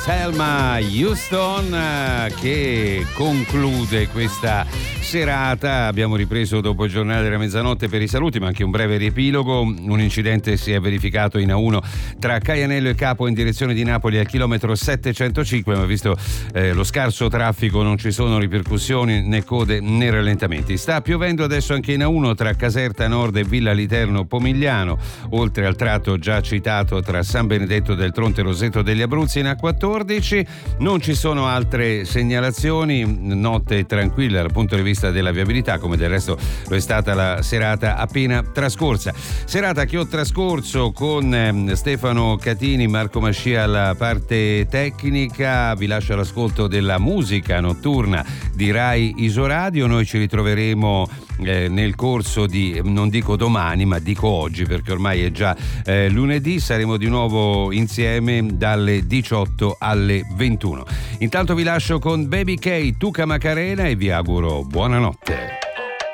Thelma Houston che conclude questa serata. Abbiamo ripreso dopo il giornale della mezzanotte per i saluti, ma anche un breve riepilogo. Un incidente si è verificato in A1 tra Caianello e Capo in direzione di Napoli al chilometro 705, ma visto lo scarso traffico non ci sono ripercussioni né code né rallentamenti. Sta piovendo adesso anche in A1 tra Caserta Nord e Villa Literno Pomigliano, oltre al tratto già citato tra San Benedetto del Tronto e Roseto degli Abruzzi in A14. Non ci sono altre segnalazioni, notte tranquilla dal punto di vista della viabilità, come del resto lo è stata la serata appena trascorsa. Serata che ho trascorso con Stefano Catini, Marco Mascia alla parte tecnica. Vi lascio all'ascolto della musica notturna di Rai Isoradio. Noi ci ritroveremo nel corso di, non dico domani, ma dico oggi, perché ormai è già lunedì. Saremo di nuovo insieme dalle 18 alle 21. Intanto vi lascio con Baby K, Tuca Macarena e vi auguro buonanotte.